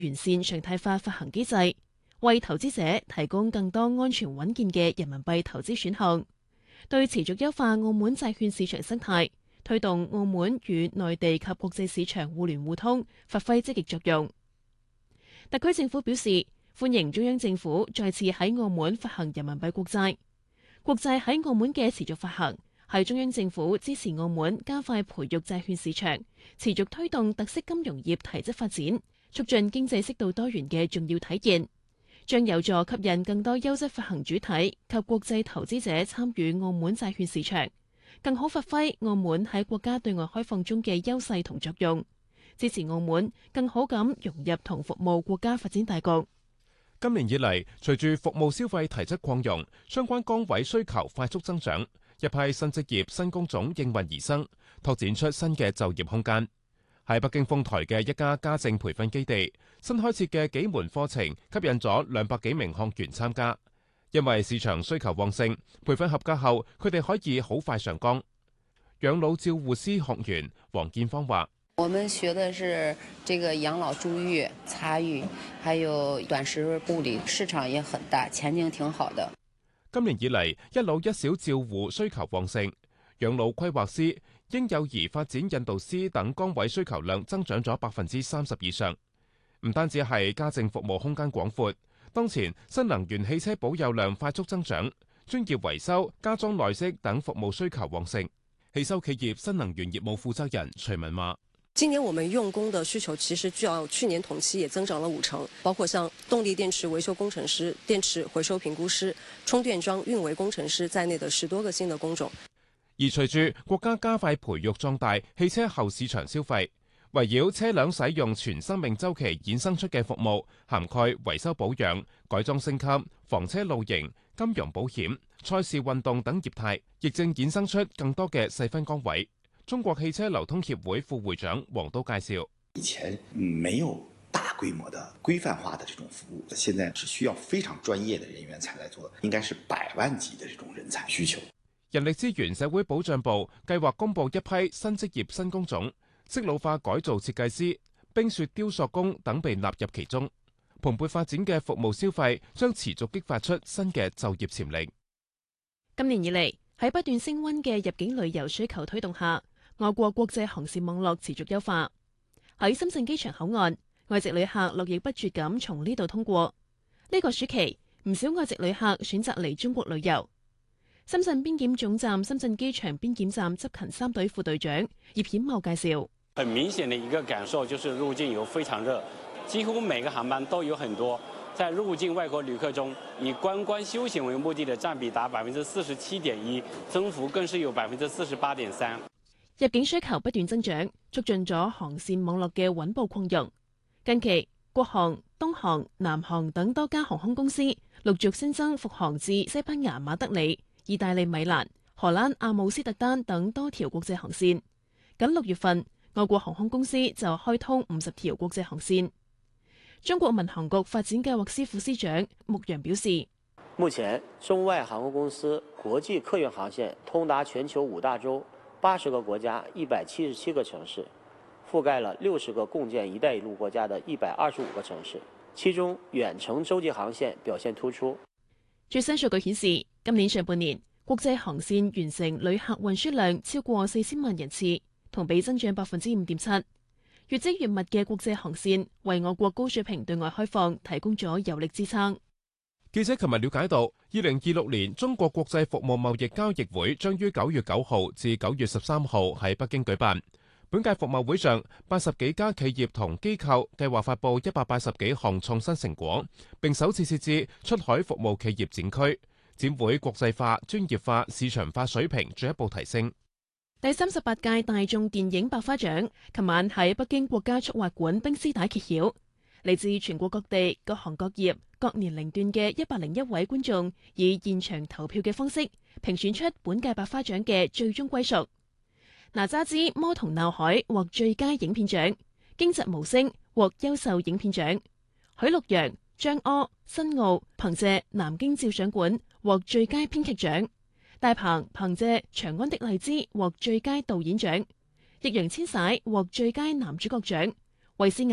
完善常態化發行機制，為投資者提供更多安全穩健嘅人民幣投資選項，對持續優化澳門債券市場生態，推動澳門與內地及國際市場互聯互通，發揮積極作用。特區政府表示，歡迎中央政府再次喺澳門發行人民幣國債。國債喺澳門嘅持續發行，係中央政府支持澳門加快培育債券市場，持續推動特色金融業提質發展，促進經濟適度多元嘅重要體現，將有助吸引更多優質發行主體及國際投資者參與澳門債券市場，更好發揮澳門喺國家對外開放中嘅優勢同作用，支持澳門更好咁融入同服務國家發展大局。 今年以嚟，隨住服務消費提質擴容，相關崗位需求快速增長，一批新職業、新工種應運而生，拓展出新嘅就業空間。喺北京豐台嘅一家家政培訓基地，新開設嘅幾門課程吸引咗200幾名學員參加。因為市場需求旺盛，培訓合格後，佢哋可以好快上崗。養老照護師學員黃建芳話： 我們學的是這個養老助育、擦浴，還有短時護理，市場也很大，前景挺好的。 今年以嚟，一老一小照護需求旺盛，養老規劃師、嬰幼兒發展引導師等崗位需求量增長咗30%以上。唔單止係家政服務空間廣闊，當前新能源汽車保有量快速增長，專業維修、加裝內飾等服務需求旺盛。汽修企業新能源業務負責人徐文話： 今年我們用工的需求其實較去年同期也增長了50%，包括像動力電池維修工程師、電池回收評估師、充電樁運維工程師在內的10多個新的工種。 而隨住國家加快培育壯大汽車後市場消費，圍繞車輛使用全生命週期衍生出嘅服務，涵蓋維修保養、改裝升級、房車露營、金融保險、賽事運動等業態，亦正衍生出更多嘅細分崗位。中國汽車流通協會副會長黃都介紹： 以前沒有大規模的規範化的這種服務，現在是需要非常專業的人員才來做，應該是100萬級的這種人才需求。 人力資源社會保障部計劃公布一批新職業新工種，適老化改造設計師、冰雪雕塑工等被納入其中。蓬勃發展嘅服務消費將持續激發出新嘅就業潛力。 今年以嚟，喺不斷升溫嘅入境旅遊需求推動下，外國國際航線網絡持續優化。喺深圳機場口岸，外籍旅客絡繹不絕咁從呢度通過。呢個暑期，唔少外籍旅客選擇嚟中國旅遊。深圳邊檢總站深圳機場邊檢站執勤3隊副隊長葉顯茂介紹： 很明顯的一個感受就是入境遊非常熱，幾乎每個航班都有很多。在入境外國旅客中，以觀光休閒為目的的佔比達47.1%，增幅更是有48.3%。 入境需求不斷增長，促進咗航線網絡嘅穩步擴容。近期，國航、東航、南航等多家航空公司陸續新增復航至西班牙馬德里、意大利米蘭、荷蘭阿姆斯特丹等多條國際航線。僅6月份，外國航空公司就開通50條國際航線。中國民航局發展計劃司副司長穆陽表示： 目前，中外航空公司國際客運航線通達全球5大洲、80個國家、177個城市，覆蓋了60個共建“一帶一路”國家的125個城市，其中遠程洲際航線表現突出。 最新數據顯示，今年上半年國際航線完成旅客運輸量超過4000萬人次，同比增長5.7%。越積越密嘅國際航線為我國高水平對外開放提供咗有力支撐。 記者琴日了解到，2026年中國國際服務貿易交易會將於9月9號至9月13號喺北京舉辦。本屆服貿會上，80幾家企業同機構計劃發布180幾項創新成果，並首次設置出海服務企業展區，展會國際化、專業化、市場化水平進一步提升。 第38屆大眾電影百花獎琴晚喺北京國家速滑館冰絲帶揭曉，嚟自全國各地、各行各業、各年齡段嘅101位觀眾，以現場投票嘅方式評選出本屆百花獎嘅最終歸屬。哪吒之魔童鬧海獲最佳影片獎，驚蟄無聲獲優秀影片獎，許陸陽、張柯、申奧憑借南京照相館獲最佳編劇獎。大鵬憑借《長安的荔枝》獲最佳導演獎，易烊千璽獲最佳男主角獎，衛詩雅獲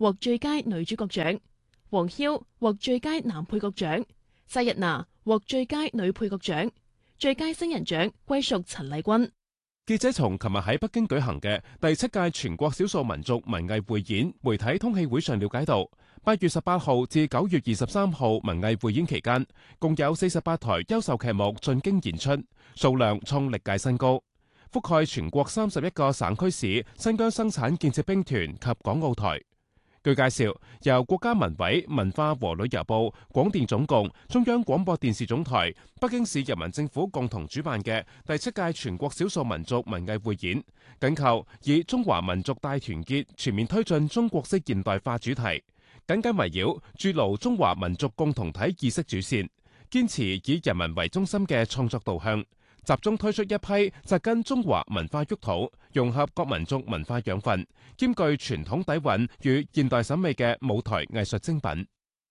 獲最佳女主角獎，黃曉獲最佳男配角獎，沙日娜獲最佳女配角獎，最佳新人獎歸屬陳麗君。 記者從琴日喺北京舉行嘅第7屆全國少數民族文藝匯演媒體通氣會上了解到，8月18號至9月23號文藝匯演期間，共有48台優秀劇目進京演出，數量創歷屆新高，覆蓋全國31個省區市新疆生產建設兵團及港澳台。據介紹，由國家文委、文化和旅遊部、廣電總局、中央廣播電視總台、北京市人民政府共同主辦嘅第7屆全國少數民族文藝匯演，緊扣以中華民族大團結全面推進中國式現代化主題，緊緊圍繞築牢中華民族共同體意識主線，堅持以人民為中心嘅創作導向，集中推出一批扎根中華文化沃土、融合各民族文化養分、兼具傳統底蘊與現代審美嘅舞台藝術精品。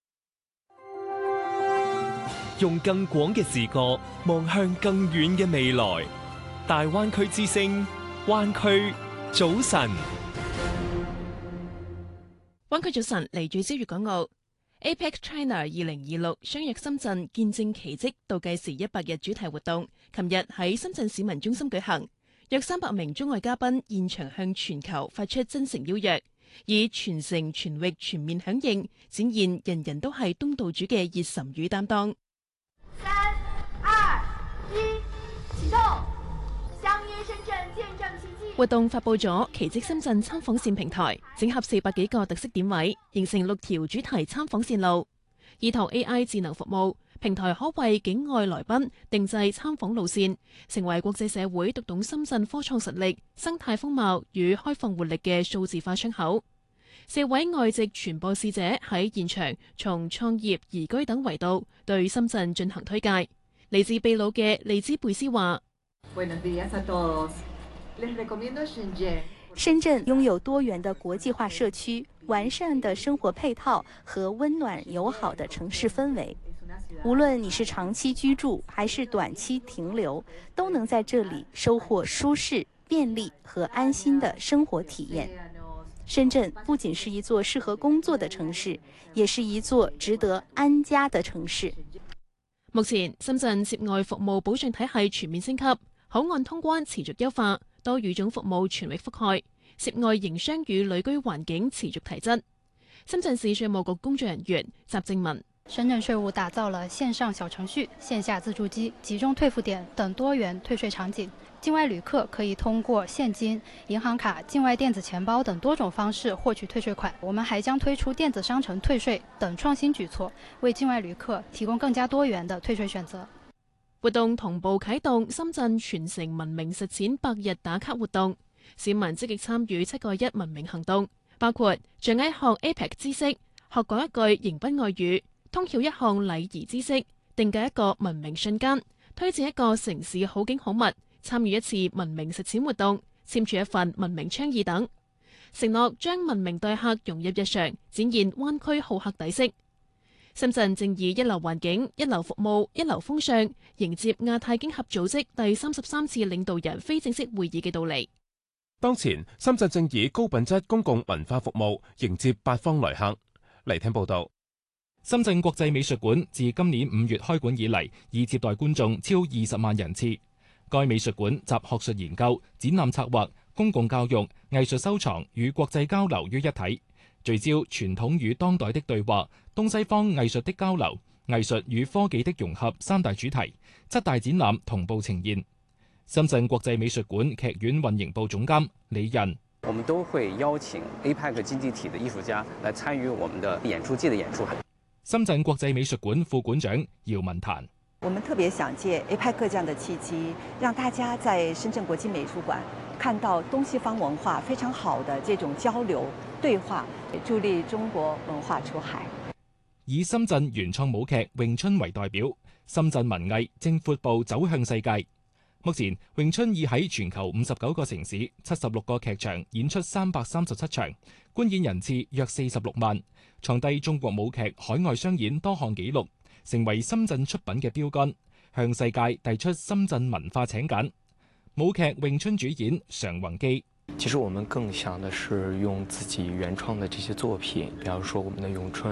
用更廣嘅視角望向更遠嘅未來。大灣區之聲，灣區早晨。 灣區早晨嚟自朝粵港澳。APEC China 2026相約深圳見證奇蹟倒計時100日主題活動，琴日喺深圳市民中心舉行，約300名中外嘉賓現場向全球發出真誠邀約，以全城全域全面響應，展現人人都係東道主嘅熱忱與擔當。 3、2、1，啟動！相約深圳見證奇蹟。 活動發佈咗奇蹟深圳參訪線平台，整合400幾個特色點位，形成6條主題參訪線路。依託 AI 智能服務，平台可為境外來賓定製參訪路線，成為國際社會讀懂深圳科創實力、生態風貌與開放活力嘅數字化窗口。4位外籍傳播使者喺現場從創業、宜居等維度對深圳進行推介。嚟自秘魯嘅利茲貝斯話： 深圳擁有多元的國際化社區、完善的生活配套和溫暖友好的城市氛圍。無論你是長期居住還是短期停留，都能在這裡收穫舒適、便利和安心的生活體驗。深圳不僅是一座適合工作的城市，也是一座值得安家的城市。 目前，深圳涉外服務保障體系全面升級，口岸通關持續優化，多語種服務全域覆蓋，涉外營商與旅居環境持續提質。深圳市稅務局工作人員習正文： 深圳稅務打造了線上小程序、線下自助機、集中退付點等多元退稅場景。境外旅客可以通過現金、銀行卡、境外電子錢包等多種方式獲取退稅款。我們還將推出電子商城退稅等創新舉措，為境外旅客提供更加多元的退稅選擇。 活動同步啟動深圳全城文明實踐100日打卡活動，市民積極參與7個1文明行動，包括掌握一項 APEC 知識、學講一句迎賓愛語、通曉一項禮儀知識、定格一個文明瞬間、推薦一個城市好景好物、參與一次文明實踐活動、簽署一份文明倡議等，承諾將文明待客融入日常，展現灣區好客底色。深圳正以一流環境、一流服務、一流風尚迎接亞太經合組織第33次領導人非正式會議嘅到嚟。 當前，深圳正以高品質公共文化服務迎接八方來客。嚟聽報道。 深圳國際美術館自今年5月開館以嚟，已接待觀眾超20萬人次。該美術館集學術研究、展覽策劃、公共教育、藝術收藏與國際交流於一體，聚焦傳統與當代的對話、東西方藝術的交流、藝術與科技的融合3大主題，7大展覽同步呈現。深圳國際美術館劇院運營部總監李仁： 我們都會邀請 APEC 經濟體的藝術家來參與我們的演出季的演出。 深圳國際美術館副館長姚文壇： 我們特別想借 APEC 這樣的契機，讓大家在深圳國際美術館看到東西方文化非常好的這種交流對話，助力中國文化出海。 以深圳原創舞劇詠春為代表，深圳文藝正闊步走向世界。目前，詠春已喺全球59個城市、76個劇場演出337場，觀演人次約46萬，創低中國舞劇海外商演多項紀錄，成為深圳出品嘅標杆，向世界遞出深圳文化請柬。舞劇詠春主演常宏基： 其实我们更想的是用自己原创的这些作品，比方说我们的咏春